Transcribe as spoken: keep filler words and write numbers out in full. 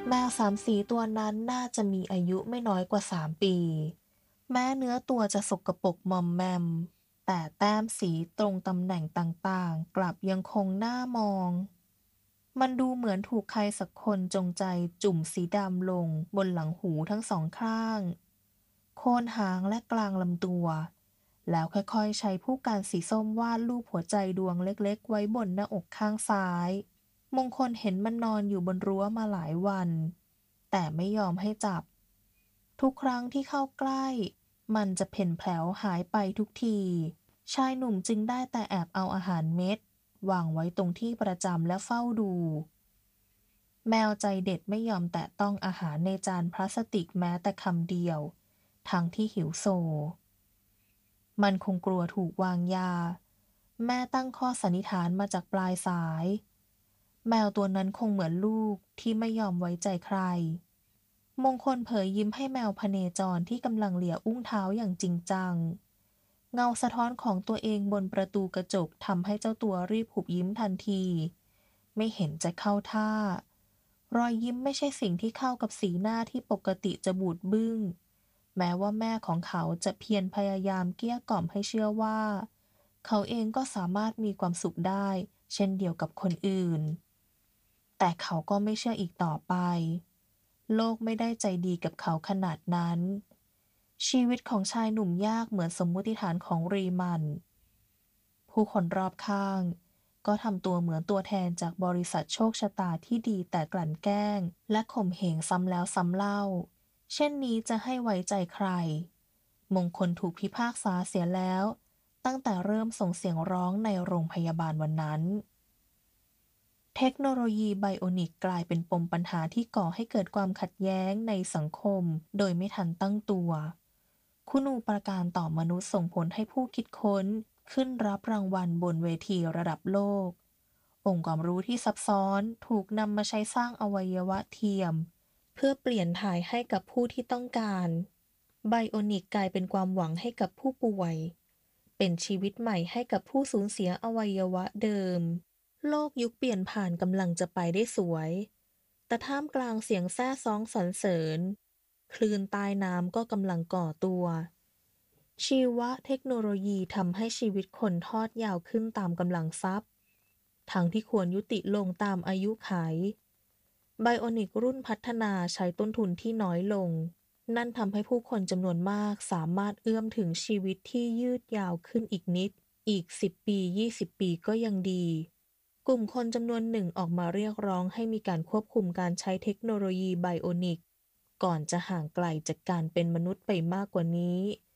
แมวสามสีตัวนั้นน่าจะมีอายุไม่น้อยกว่าสามปีแม้เนื้อตัวจะสกปรกมอมแมมแต่แต้มสีตรงตำแหน่งต่างๆกลับยังคงน่ามองมันดูเหมือนถูกใครสักคนจงใจจุ่มสีดำลงบนหลังหูทั้งสองข้างโคนหางและกลางลำตัวแล้วค่อยๆใช้ผู้การสีส้มวาดรูปหัวใจดวงเล็กๆไว้บนหน้าอกข้างซ้าย มงคลเห็นมันนอนอยู่บนรั้วมาหลายวันแต่ไม่ยอมให้จับทุกครั้งที่เข้าใกล้มันจะเพ่นแผลวหายไปทุกทีชายหนุ่มจึงได้แต่แอบเอาอาหารเม็ดวางไว้ตรงที่ประจำและเฝ้าดูแมวใจเด็ดไม่ยอมแตะต้องอาหารในจานพลาสติกแม้แต่คำเดียวทั้งที่หิวโซมันคงกลัวถูกวางยาแม่ตั้งข้อสันนิษฐานมาจากปลายสาย แมวตัวนั้นคงเหมือนลูกที่ไม่ยอมไว้ใจใคร มงคลเผยยิ้มให้แมวพเนจรที่กำลังเหลี่ยอุ้งเท้าอย่างจริงจัง เงาสะท้อนของตัวเองบนประตูกระจกทำให้เจ้าตัวรีบหุบยิ้มทันที ไม่เห็นจะเข้าท่า รอยยิ้มไม่ใช่สิ่งที่เข้ากับสีหน้าที่ปกติจะบูดบึ้ง แม้ว่าแม่ของเขาจะเพียรพยายามเกลี้ยกล่อมให้เชื่อว่าเขาเองก็สามารถมีความสุขได้เช่นเดียวกับคนอื่น แต่เขาก็ไม่เชื่ออีกต่อไป โลกไม่ได้ใจดีกับเขาขนาดนั้น ชีวิตของชายหนุ่มยากเหมือนสมมุติฐานของรีมัน ผู้คนรอบข้างก็ทำตัวเหมือนตัวแทนจากบริษัทโชคชะตาที่ดีแต่กลั่นแกล้งและข่มเหงซ้ำแล้วซ้ำเล่า เช่นนี้จะให้ไว้ใจใคร มงคลถูกพิพากษาเสียแล้วตั้งแต่เริ่มส่งเสียงร้องในโรงพยาบาลวันนั้น เทคโนโลยีไบโอนิกกลายเป็นปมปัญหาที่ก่อให้เกิดความขัดแย้งในสังคมโดยไม่ทันตั้งตัว คุณูปการต่อมนุษย์ส่งผลให้ผู้คิดค้นขึ้นรับรางวัลบนเวทีระดับโลก องค์ความรู้ที่ซับซ้อนถูกนำมาใช้สร้างอวัยวะเทียมเพื่อเปลี่ยนถ่ายให้กับผู้ที่ต้องการไบโอนิกกลายเป็นความหวังให้กับผู้ป่วย เป็นชีวิตใหม่ให้กับผู้สูญเสียอวัยวะเดิม โลกยุคเปลี่ยนผ่านกำลังจะไปได้สวย แต่ท่ามกลางเสียงแซ่ซ้องสรรเสริญคลื่นใต้น้ำก็กำลังก่อตัว ชีวเทคโนโลยีทำให้ชีวิตคนทอดยาวขึ้นตามกำลังทรัพย์ทั้งที่ควรยุติลงตามอายุขัยไบโอนิกรุ่นพัฒนาใช้ต้นทุนที่น้อยลง นั่นทำให้ผู้คนจำนวนมากสามารถเอื้อมถึงชีวิตที่ยืดยาวขึ้นอีกนิด อีกสิบปียี่สิบปีก็ยังดี กลุ่มคนจำนวนหนึ่งออกมาเรียกร้องให้มีการควบคุมการใช้เทคโนโลยีไบโอนิกก่อนจะห่างไกลจากการเป็นมนุษย์ไปมากกว่านี้